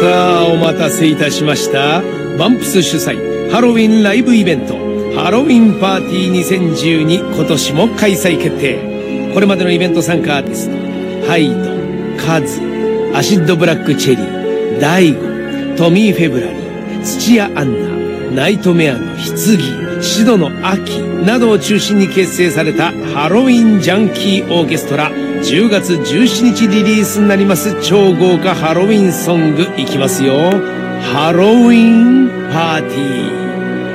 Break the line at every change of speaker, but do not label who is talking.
さあ、お待たせいたしました。バンプス主催ハロウィンライブイベントハロウィンパーティー2012、今年も開催決定。これまでのイベント参加アーティスト、ハイド、カズ、アシッドブラックチェリー、ダイゴ、トミー・フェブラリー、土屋アンナ、ナイトメアの棺、シドの秋などを中心に結成されたハロウィンジャンキーオーケストラ、10月17日リリースになります超豪華ハロウィンソングいきますよ。ハロウィンパーティー。